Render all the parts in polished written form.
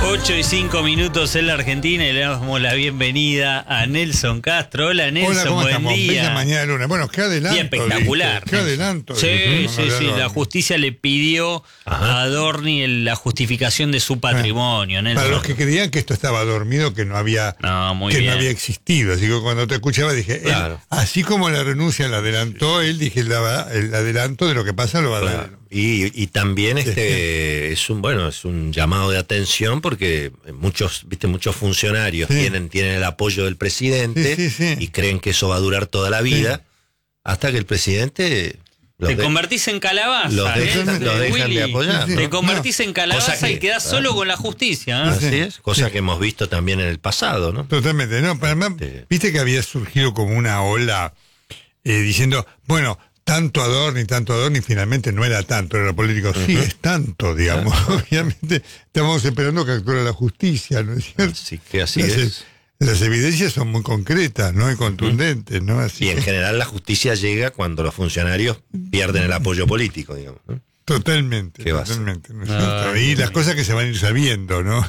8:05 en la Argentina y le damos la bienvenida a Nelson Castro. Hola Nelson, hola, ¿cómo buen estamos? día. Bella mañana de luna. Bueno, qué adelanto. Día espectacular. ¿Viste? Qué adelanto. Sí. La justicia le pidió a Adorni la justificación de su patrimonio, Nelson. Para los que creían que esto estaba dormido, que no había existido. Así que cuando te escuchaba dije, claro. Él, así como la renuncia la adelantó, él dije el adelanto de lo que pasa lo va a dar. Claro. Y también es un llamado de atención porque muchos funcionarios tienen el apoyo del presidente y creen que eso va a durar toda la vida hasta que el presidente te convertís en calabaza. Los dejan de apoyar. Te convertís en calabaza y quedás solo con la justicia. Así es, cosa que hemos visto también en el pasado, ¿no? Totalmente, no, pero además, viste que había surgido como una ola diciendo, bueno, tanto Adorni, finalmente no era tanto, era político, sí es tanto, digamos. Obviamente estamos esperando que actúe la justicia, ¿no es cierto? Sí, que así es. Las evidencias son muy concretas, ¿no? Y contundentes, ¿no? Así y en general la justicia llega cuando los funcionarios pierden el apoyo político, digamos, ¿no? Totalmente, ¿no es cierto? Y las cosas que se van a ir sabiendo, ¿no?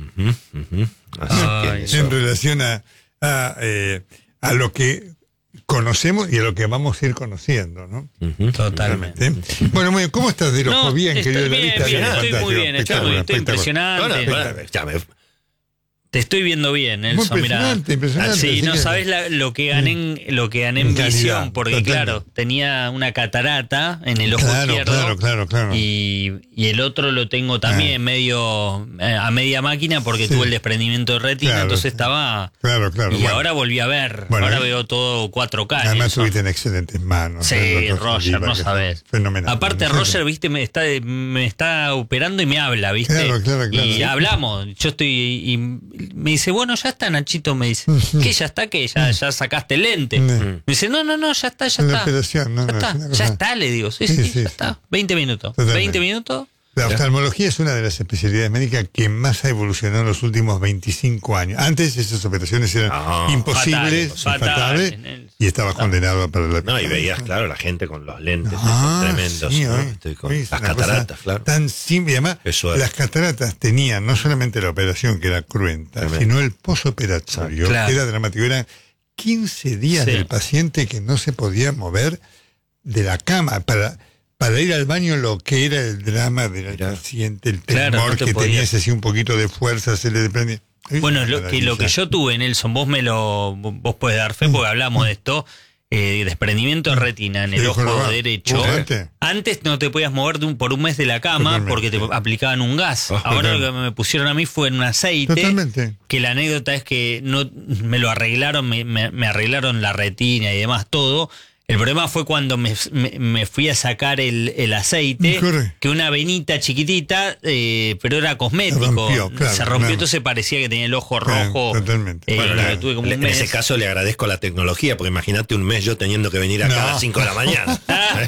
Así en relación a lo que conocemos y a lo que vamos a ir conociendo, ¿no? Totalmente. Bueno, muy bien. ¿Cómo estás del ojo? Bien, querido. Estoy muy bien, estoy impresionante. Te estoy viendo bien, Nelson, impresionante. Sí, no sabes lo que gané en visión, porque claro, tenía una catarata en el ojo izquierdo. Claro. Y el otro lo tengo también medio a media máquina porque tuve el desprendimiento de retina, entonces estaba. Claro. Y ahora volví a ver. Ahora veo todo 4K. Además estuviste en excelentes manos. Sí, Roger, no sabes. Fenomenal. Aparte, Roger, viste, me está operando y me habla, viste. Claro. Y hablamos. Yo estoy. Me dice, bueno, ya está, Nachito, me dice. ¿Qué? ¿Ya está? ¿Qué? ¿Ya sacaste el lente? Me dice, no, ya está. La operación, ya está, le digo. Sí, ya está. 20 minutos. Totalmente. 20 minutos. La oftalmología es una de las especialidades médicas que más ha evolucionado en los últimos 25 años. Antes esas operaciones eran imposibles, fatales, y estabas condenado a perder la vida. No, y veías, claro, la gente con los lentes tremendos, con las cataratas, claro. Tan simple, y además las cataratas tenían no solamente la operación, que era cruenta, sino el posoperatorio, que era dramático. Eran 15 días del paciente que no se podía mover de la cama para ir al baño, lo que era el drama del paciente, el temor que tenía, así un poquito de fuerza, se le desprendía. Bueno, lo que yo tuve, Nelson, vos podés dar fe porque hablamos de esto, desprendimiento de retina en el ojo derecho. Antes no te podías mover por un mes de la cama porque te aplicaban un gas. Ahora lo que me pusieron a mí fue en un aceite. Que la anécdota es que no me lo arreglaron, me arreglaron la retina y demás, todo. El problema fue cuando me fui a sacar el aceite, que una venita chiquitita, pero era cosmético. Se rompió, entonces parecía que tenía el ojo rojo. Totalmente. Tuve como en ese caso le agradezco la tecnología, porque imagínate un mes yo teniendo que venir acá a las 5 de la mañana.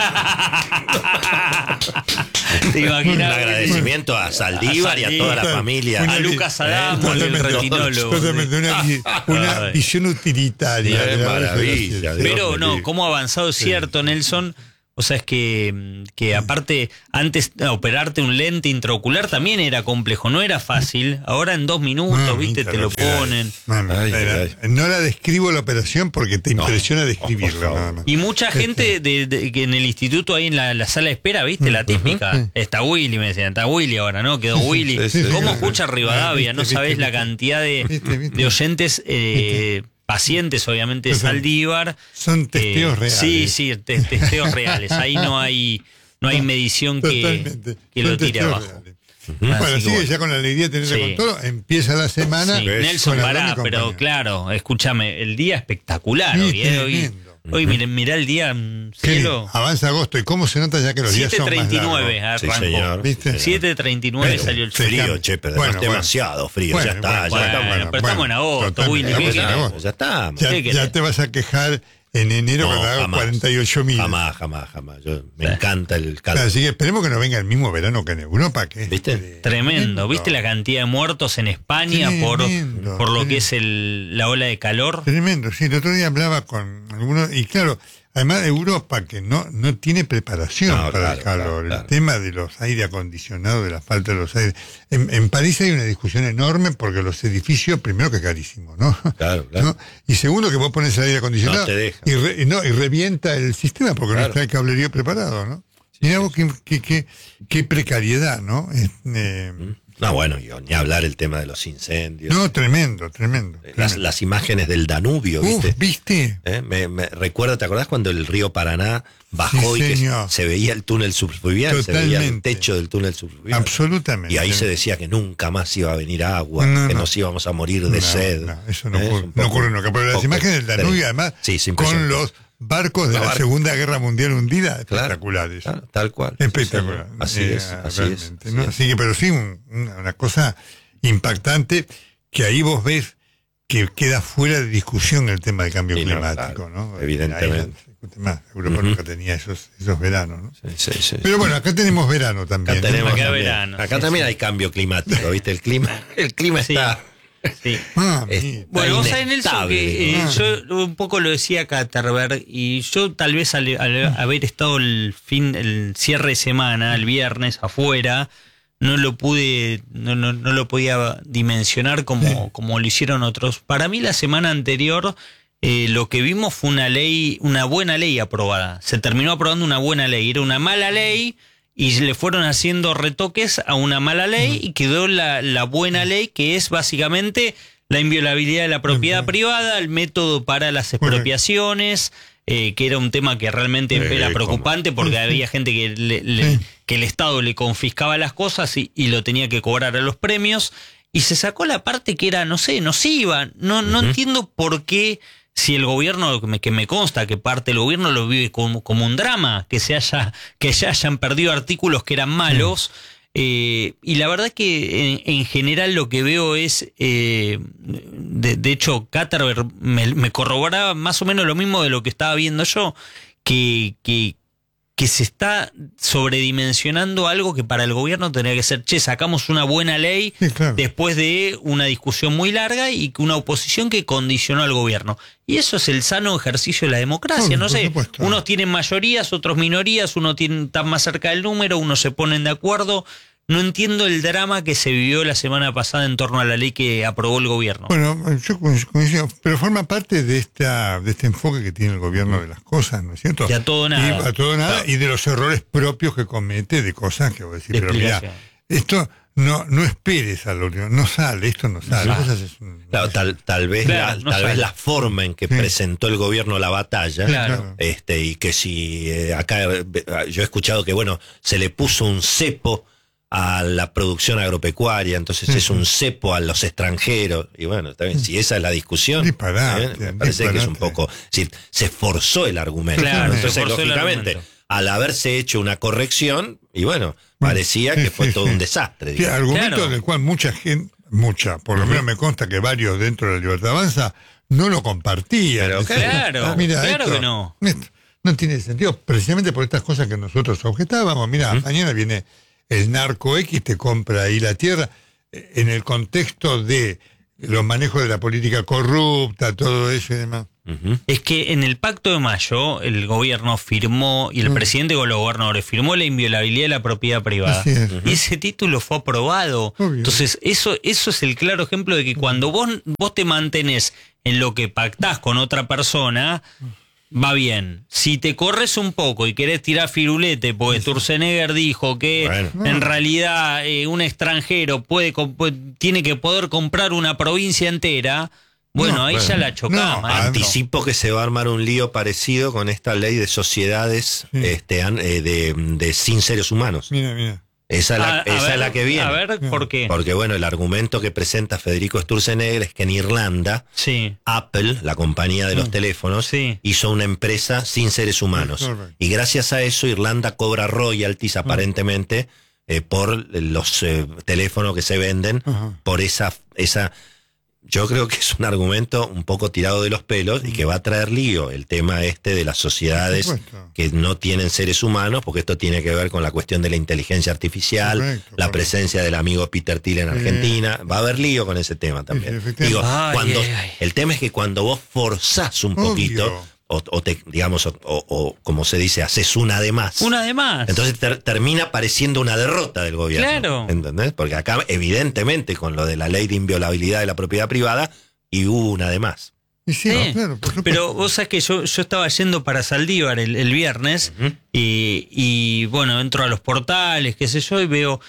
¿Te imaginas? Un agradecimiento a Saldívar y a toda la familia. A Lucas Adamo, el retinólogo. Una visión utilitaria. Qué maravilla. Pero no, ¿cómo avanzado? Es cierto, Nelson. O sea, es que aparte, antes operarte un lente intraocular también era complejo, no era fácil. Ahora en 2 minutos, viste, te lo ponen. No la describo la operación porque te impresiona describirla. Nada más. Y mucha gente que en el instituto, ahí en la sala de espera, viste, la típica. Está Willy, me decían, está Willy ahora, ¿no? Quedó Willy. ¿Cómo escucha Rivadavia? No sabés la cantidad de oyentes... pacientes, obviamente, de Saldívar. Son testeos reales. Sí, testeos reales. Ahí no hay medición que lo tire abajo. Bueno, sigue ya con la alegría de tenerla con todo. Empieza la semana. Nelson, pará, pero claro, escúchame, el día espectacular hoy mirá el día, cielo. Avanza agosto, y cómo se nota ya que los días son más largos. 7:39 arrancó. Sí, señor. 7:39 salió el frío, pero es demasiado frío, ya está. Pero estamos en agosto, Willy. Ya estamos. Ya te vas a quejar en enero cuando haga 48.000. Jamás. Me encanta el calor. Así que esperemos que no venga el mismo verano que en Europa. ¿Viste? Tremendo. ¿Viste la cantidad de muertos en España por lo que es la ola de calor? Tremendo, sí. El otro día hablaba con algunos, y claro, Además, Europa, que no tiene preparación para el calor. Claro. El tema de los aire acondicionados, de la falta de los aires. En París hay una discusión enorme porque los edificios, primero que carísimo, ¿no? Claro. ¿No? Y segundo que vos pones el aire acondicionado y revienta el sistema porque no está el cablerío preparado, ¿no? Mirá vos qué precariedad, ¿no? No, bueno, ni hablar el tema de los incendios. No, tremendo. Las imágenes del Danubio, ¿viste? ¿Viste? Me recuerdo, ¿te acordás cuando el río Paraná bajó y que se veía el túnel subfluvial? Totalmente. Se veía el techo del túnel subfluvial. Absolutamente. Y ahí se decía que nunca más iba a venir agua, que nos íbamos a morir de sed. No, eso no ocurre nunca. Pero las imágenes del Danubio, además, con los barcos de la Segunda Guerra Mundial hundida, espectaculares. Claro, tal cual. Espectacular. Así es. ¿no? Así que, pero sí, una cosa impactante que ahí vos ves que queda fuera de discusión el tema del cambio climático, ¿no? Evidentemente. Europa nunca tenía esos veranos, ¿no? Sí. Pero bueno, acá tenemos verano también. Acá también hay cambio climático, ¿viste? El clima está... Sí. Bueno, vos sabés, Nelson, que yo un poco lo decía Katterberg, y yo tal vez al haber estado el cierre de semana, el viernes afuera, no lo podía dimensionar como lo hicieron otros. Para mí la semana anterior lo que vimos fue una buena ley aprobada. Se terminó aprobando una buena ley, era una mala ley y le fueron haciendo retoques a una mala ley y quedó la buena ley, que es básicamente la inviolabilidad de la propiedad privada, el método para las expropiaciones, que era un tema que realmente era preocupante porque había gente que el Estado le confiscaba las cosas y lo tenía que cobrar a los premios, y se sacó la parte que era, nociva. No entiendo por qué, si el gobierno, que me consta que parte del gobierno lo vive como un drama, que se hayan perdido artículos que eran malos. Y la verdad es que en general lo que veo es, de hecho, Katterberg me corroboraba más o menos lo mismo de lo que estaba viendo yo, que se está sobredimensionando algo que para el gobierno tendría que ser, sacamos una buena ley después de una discusión muy larga y una oposición que condicionó al gobierno. Y eso es el sano ejercicio de la democracia, supuesto. Unos tienen mayorías, otros minorías, unos están más cerca del número, unos se ponen de acuerdo. No entiendo el drama que se vivió la semana pasada en torno a la ley que aprobó el gobierno. Bueno, yo coincido, pero forma parte de este enfoque que tiene el gobierno de las cosas, ¿no es cierto? Y a todo nada. Claro. Y de los errores propios que comete, de cosas que vos decís, pero mira, esto no esperes a lo último, esto no sale. Tal vez la forma en que presentó el gobierno la batalla, y que si acá yo he escuchado que se le puso un cepo a la producción agropecuaria, entonces es un cepo a los extranjeros, y bueno, está bien, si esa es la discusión, me parece que es un poco, se forzó el argumento, entonces lógicamente al haberse hecho una corrección, y parecía que fue todo un desastre. Argumento del cual por lo menos me consta que varios dentro de la Libertad Avanza no lo compartían. Pero claro que no. No tiene sentido, precisamente por estas cosas que nosotros objetábamos. Mira, mañana viene el narco X, te compra ahí la tierra, en el contexto de los manejos de la política corrupta, todo eso y demás. Es que en el Pacto de Mayo el gobierno firmó, y el presidente con los gobernadores firmó la inviolabilidad de la propiedad privada. Y ese título fue aprobado. Obvio. Entonces eso es el claro ejemplo de que cuando vos te mantenés en lo que pactás con otra persona, va bien. Si te corres un poco y querés tirar firulete, porque Sturzenegger dijo que en realidad un extranjero tiene que poder comprar una provincia entera, ahí ya la chocamos. Anticipo que se va a armar un lío parecido con esta ley de sociedades de sin seres humanos. Mira. Esa es la que viene. A ver, ¿por qué? Porque el argumento que presenta Federico Sturzenegger es que en Irlanda, Apple, la compañía de los teléfonos, hizo una empresa sin seres humanos. Y gracias a eso Irlanda cobra royalties aparentemente por los teléfonos que se venden, por esa... Yo creo que es un argumento un poco tirado de los pelos y que va a traer lío el tema de las sociedades que no tienen seres humanos, porque esto tiene que ver con la cuestión de la inteligencia artificial, la presencia del amigo Peter Thiel en Argentina. Va a haber lío con ese tema también. El tema es que cuando vos forzás un poquito, o como se dice, haces una de más. Una de más. Entonces termina pareciendo una derrota del gobierno. Claro. ¿Entendés? Porque acá, evidentemente, con lo de la ley de inviolabilidad de la propiedad privada, y hubo una de más. Sí, ¿no? Claro, pero vos sabés que yo estaba yendo para Saldívar el viernes, y bueno, entro a los portales, qué sé yo, y veo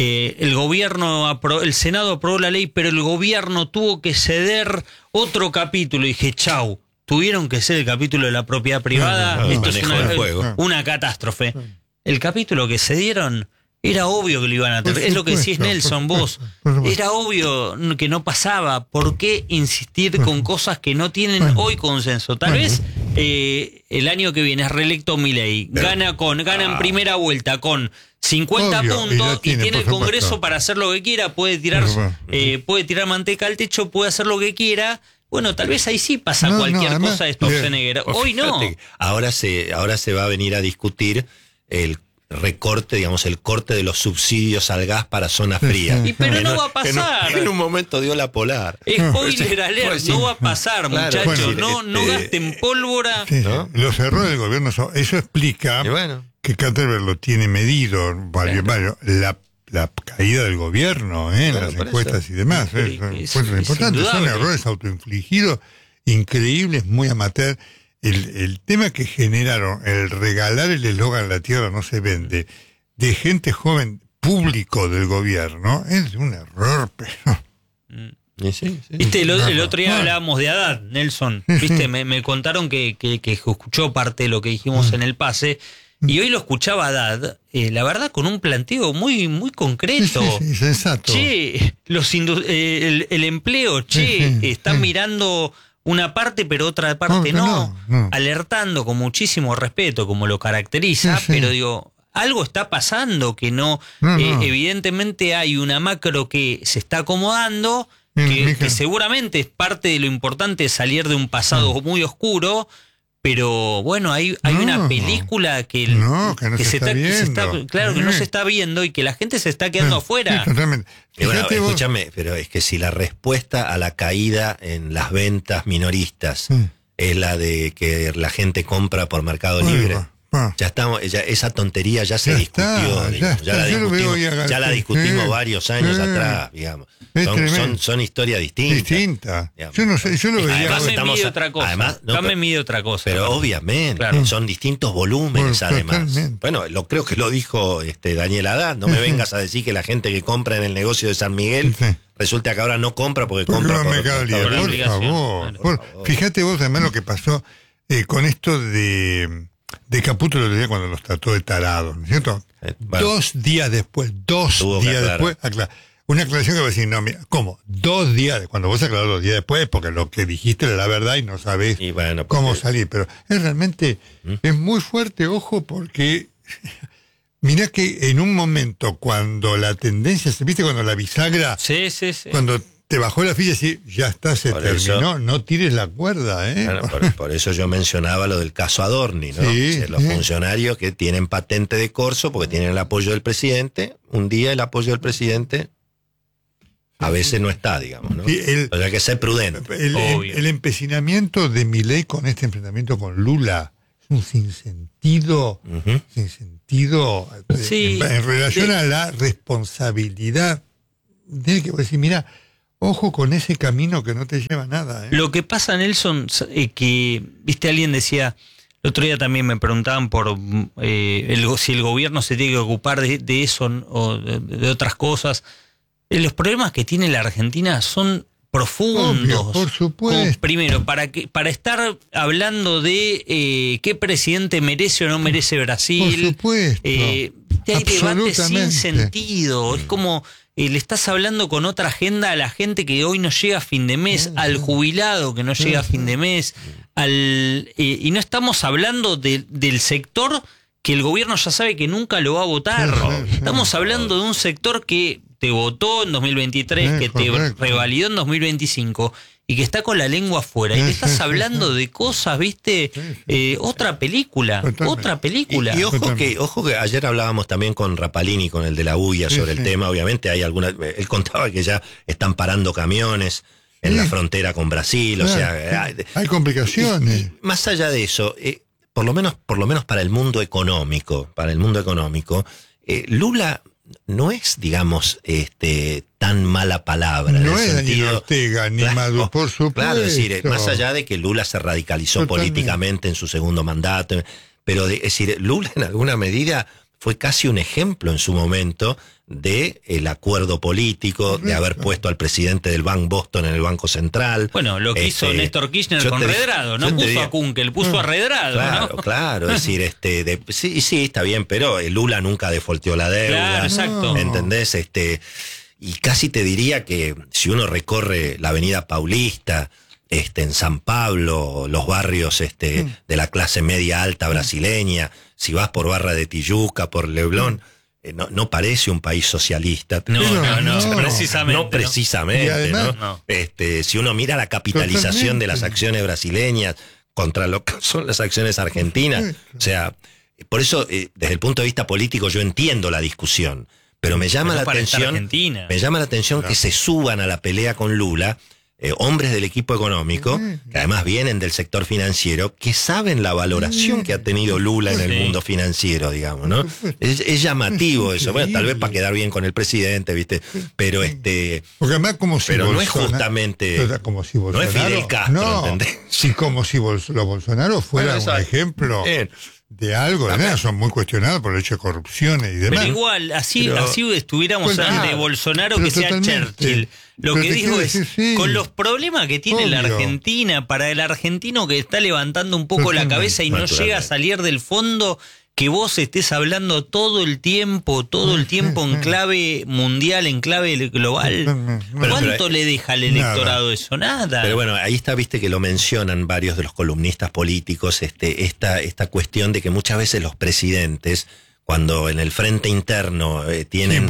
el Senado aprobó la ley, pero el gobierno tuvo que ceder otro capítulo. Y dije, chau, tuvieron que ser el capítulo de la propiedad privada. Esto es una catástrofe. El capítulo que cedieron era obvio que lo iban a tener. Es lo que decís, Nelson, vos. Era obvio que no pasaba. ¿Por qué insistir con cosas que no tienen hoy consenso? Tal vez el año que viene es reelecto Milei. Gana en primera vuelta con 50 puntos y tiene el Congreso para hacer lo que quiera. Puede tirar manteca al techo, puede hacer lo que quiera. Bueno, tal vez ahí sí pasa cualquier cosa de Sturzenegger. Hoy no. Ahora se va a venir a discutir el recorte, digamos, el corte de los subsidios al gas para zonas frías. Pero no va a pasar. En un momento dio la polar. Spoiler alert, no va a pasar, muchachos. No gasten pólvora. Sí, ¿no? Los errores del gobierno, eso explica que Katterberg lo tiene medido, la caída del gobierno, en las encuestas y demás. Son importantes, son errores autoinfligidos, increíbles, muy amateur. El tema que generaron, el regalar el eslogan "La tierra no se vende", de gente joven, público del gobierno, es un error, pero... Sí. Viste, el otro día hablábamos de Haddad, Nelson. Viste, me contaron que escuchó parte de lo que dijimos en el pase, y hoy lo escuchaba Haddad, la verdad, con un planteo muy, muy concreto. Sí, sensato. Che, el empleo, están mirando una parte, pero otra parte no. Alertando con muchísimo respeto, como lo caracteriza, pero digo, algo está pasando que no. Evidentemente hay una macro que se está acomodando, que seguramente es parte de lo importante salir de un pasado muy oscuro. Pero bueno, hay una película que no se está viendo. Claro, que no se está viendo y que la gente se está quedando afuera. Sí, totalmente. Bueno, escúchame, pero es que si la respuesta a la caída en las ventas minoristas es la de que la gente compra por Mercado Libre, ya estamos, esa tontería ya se discutió, ya la discutimos varios años atrás, digamos. Son historias distintas. Yo no sé, yo lo veía. Me mide otra cosa. Pero obviamente, son distintos volúmenes además. Bueno, creo que lo dijo Daniel Haddad. No me vengas a decir que la gente que compra en el negocio de San Miguel resulta que ahora no compra porque compra por Mercado Libre. Por favor. Fíjate vos además lo que pasó con esto de Caputo lo decía cuando los trató de tarados, ¿no es cierto? 2 días después, una aclaración que va a decir, no, mira, ¿cómo? 2 días, cuando vos aclarás 2 días después, porque lo que dijiste era la verdad y no sabés cómo salir, pero es realmente, es muy fuerte, ojo, porque mirá que en un momento cuando la tendencia, ¿viste? Cuando la bisagra, cuando te bajó la ficha y ya está, se terminó, eso, no tires la cuerda, Bueno, por eso yo mencionaba lo del caso Adorni, ¿no? Los funcionarios que tienen patente de corso porque tienen el apoyo del presidente, un día el apoyo del presidente a veces no está, digamos, ¿no? O sea, hay que ser prudente. El empecinamiento de Milei con este enfrentamiento con Lula es un sinsentido, en relación a la responsabilidad. Tiene que decir, mira, ojo con ese camino que no te lleva a nada. Lo que pasa, Nelson, que, viste, alguien decía, el otro día también me preguntaban por si el gobierno se tiene que ocupar de eso o de otras cosas. Los problemas que tiene la Argentina son profundos. Obvio, por supuesto. Primero, para estar hablando de qué presidente merece o no merece Brasil. Por supuesto. Hay debates sin sentido. Es como le estás hablando con otra agenda a la gente que hoy no llega a fin de mes, al jubilado que no llega a fin de mes, y no estamos hablando del sector que el gobierno ya sabe que nunca lo va a votar. Estamos hablando de un sector que te votó en 2023, que te revalidó en 2025 y que está con la lengua afuera. Y le estás hablando de cosas, ¿viste? Otra película. Y ojo que ayer hablábamos también con Rapalini, con el de la UIA, sobre el tema. Obviamente hay algunas, él contaba que ya están parando camiones. en la frontera con Brasil, o sea... Hay complicaciones. Y más allá de eso, por lo menos para el mundo económico, Lula no es, digamos, tan mala palabra. No es ni Ortega, ni Maduro, por supuesto. Claro, es decir, más allá de que Lula se radicalizó políticamente en su segundo mandato, pero es decir, Lula en alguna medida fue casi un ejemplo en su momento de el acuerdo político, de haber puesto al presidente del Bank Boston en el Banco Central. Bueno, lo que hizo Néstor Kirchner con Redrado, no puso a Kunkel, puso a Redrado. Claro, ¿no? Claro, es decir, sí, está bien, pero Lula nunca defaultó la deuda. Claro, exacto. ¿Entendés? Y casi te diría que si uno recorre la avenida Paulista, en San Pablo, los barrios de la clase media alta brasileña, si vas por Barra de Tijuca, por Leblon, no parece un país socialista. No, precisamente. No precisamente, además, ¿no? Si uno mira la capitalización de las acciones brasileñas contra lo que son las acciones argentinas, o sea, por eso, desde el punto de vista político, yo entiendo la discusión, pero me llama la atención que se suban a la pelea con Lula hombres del equipo económico, que además vienen del sector financiero, que saben la valoración que ha tenido Lula en el mundo financiero, digamos, ¿no? Es llamativo eso, bueno, tal vez para quedar bien con el presidente, ¿viste? Pero porque además como si pero no es justamente, como si Bolsonaro, no es Fidel Castro, ¿entendés? Sí, como si los Bolsonaro fueran un ejemplo de algo, son muy cuestionados por el hecho de corrupciones y demás. Pero igual, así estuviéramos hablando de Bolsonaro que sea Churchill. Lo que digo es, con los problemas que tiene la Argentina, para el argentino que está levantando un poco la cabeza y no llega a salir del fondo, que vos estés hablando todo el tiempo en clave mundial, en clave global. ¿Cuánto le deja al electorado eso? Nada. Pero bueno, ahí está, viste que lo mencionan varios de los columnistas políticos, esta cuestión de que muchas veces los presidentes, cuando en el frente interno tienen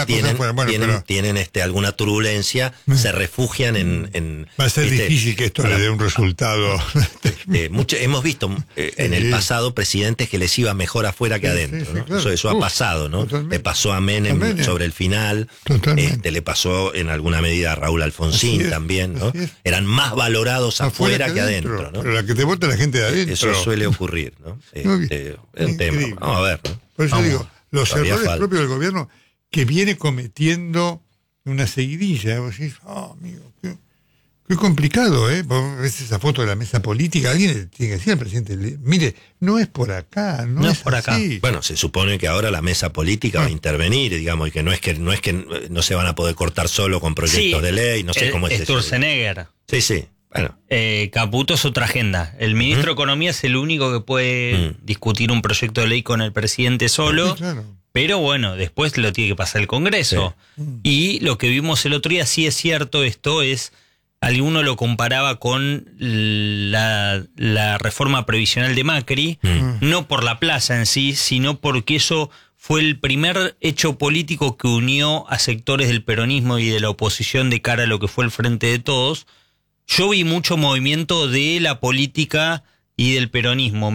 alguna turbulencia, se refugian en va a ser difícil que esto le dé un resultado. Hemos visto en el pasado presidentes que les iba mejor afuera que adentro, ¿no? Claro. Eso ha pasado, ¿no? Le pasó a Menem sobre el final, le pasó en alguna medida a Raúl Alfonsín también, ¿no? Eran más valorados afuera que adentro, ¿no? Pero la que te vota la gente de adentro. Eso suele ocurrir, ¿no? Un tema. Vamos a ver, ¿no? Por eso digo, los errores propios del gobierno que viene cometiendo una seguidilla. Vos decís, amigo, qué complicado, ¿eh? Vos ves esa foto de la mesa política, alguien le tiene que decir al presidente, mire, no es por acá, no es por acá. Bueno, se supone que ahora la mesa política va a intervenir, digamos, y que no es que no se van a poder cortar solo con proyectos de ley, no sé cómo es eso. Sturzenegger. Sí. Bueno. Caputo es otra agenda. El ministro de Economía es el único que puede discutir un proyecto de ley con el presidente solo. Claro. Pero bueno, después lo tiene que pasar el Congreso. Sí. Y lo que vimos el otro día, sí es cierto, alguno lo comparaba con la reforma previsional de Macri, no por la plaza en sí, sino porque eso fue el primer hecho político que unió a sectores del peronismo y de la oposición de cara a lo que fue el Frente de Todos. Yo vi mucho movimiento de la política y del peronismo.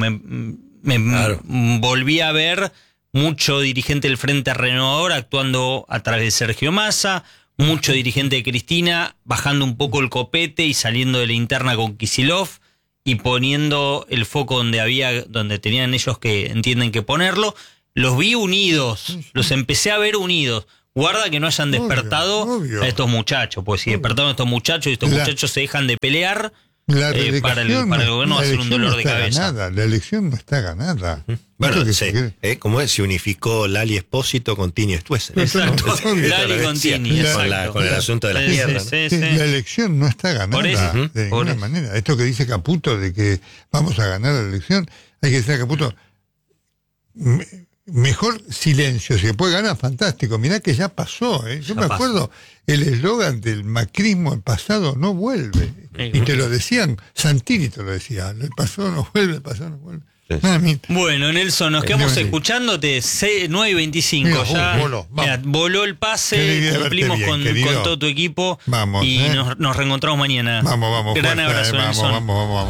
Volví a ver mucho dirigente del Frente Renovador actuando a través de Sergio Massa, mucho dirigente de Cristina bajando un poco el copete y saliendo de la interna con Kicillof y poniendo el foco donde tenían ellos que entienden que ponerlo. Los vi unidos, los empecé a ver unidos. Guarda que no hayan despertado a estos muchachos, pues si despertaron a estos muchachos y estos muchachos se dejan de pelear, para el gobierno va a ser un dolor de cabeza. La elección no está ganada. Bueno, como se unificó Lali Espósito con Tini Stuessel. Exacto, Lali con Tini. Con el asunto de la tierra. La elección no está ganada de ninguna manera. Esto que dice Caputo de que vamos a ganar la elección, hay que decir a Caputo, mejor silencio, si se puede ganar, fantástico. Mirá que ya pasó, ¿eh? Yo me acuerdo, el eslogan del macrismo, el pasado no vuelve. Y te lo decían, Santini te lo decía, el pasado no vuelve, el pasado no vuelve. Bueno, Nelson, nos quedamos escuchándote 9:25 ya. Voló el pase, cumplimos con todo tu equipo. Vamos, y nos reencontramos mañana. Vamos. Gran abrazo, Nelson. Vamos.